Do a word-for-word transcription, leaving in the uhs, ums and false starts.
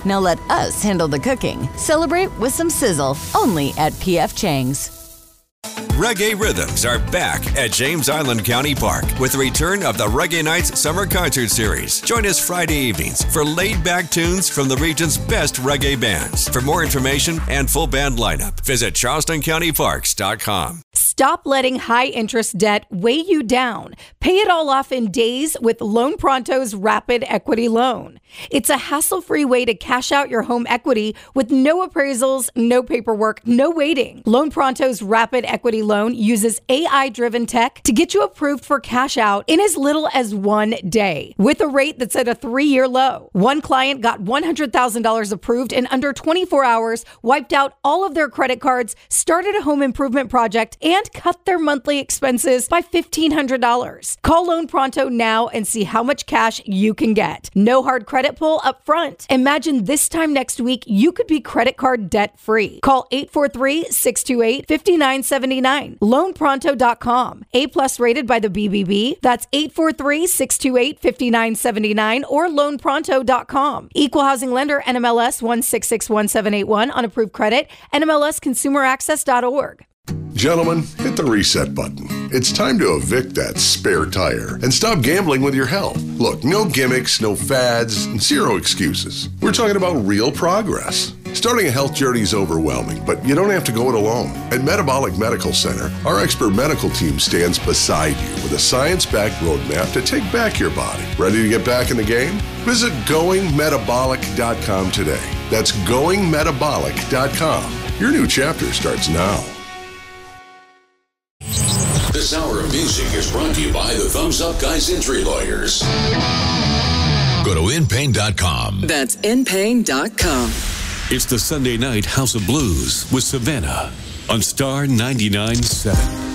Now let us handle the cooking. Celebrate with some sizzle, only at P F Chang's. Reggae Rhythms are back at James Island County Park with the return of the Reggae Nights Summer Concert Series. Join us Friday evenings for laid-back tunes from the region's best reggae bands. For more information and full band lineup, visit charleston county parks dot com. Stop letting high-interest debt weigh you down. Pay it all off in days with Loan Pronto's Rapid Equity Loan. It's a hassle-free way to cash out your home equity with no appraisals, no paperwork, no waiting. Loan Pronto's Rapid Equity Loan uses A I-driven tech to get you approved for cash out in as little as one day, with a rate that's at a three-year low. One client got one hundred thousand dollars approved in under twenty-four hours, wiped out all of their credit cards, started a home improvement project, and cut their monthly expenses by fifteen hundred dollars. Call Loan Pronto now and see how much cash you can get. No hard credit pull up front. Imagine this time next week, you could be credit card debt free. Call eight four three, six two eight, five nine seven nine. loan pronto dot com. A plus rated by the B B B. That's eight four three, six two eight, five nine seven nine or loan pronto dot com. Equal housing lender N M L S one six six one seven eight one on approved credit. N M L S consumer access dot org. Gentlemen, hit the reset button. It's time to evict that spare tire and stop gambling with your health. Look, no gimmicks, no fads, zero excuses. We're talking about real progress. Starting a health journey is overwhelming, but you don't have to go it alone. At Metabolic Medical Center, our expert medical team stands beside you with a science-backed roadmap to take back your body. Ready to get back in the game? Visit going metabolic dot com today. That's going metabolic dot com. Your new chapter starts now. This hour of music is brought to you by the Thumbs Up Guys Injury Lawyers. Go to in pain dot com. That's in pain dot com. It's the Sunday night House of Blues with Savannah on Star ninety-nine point seven.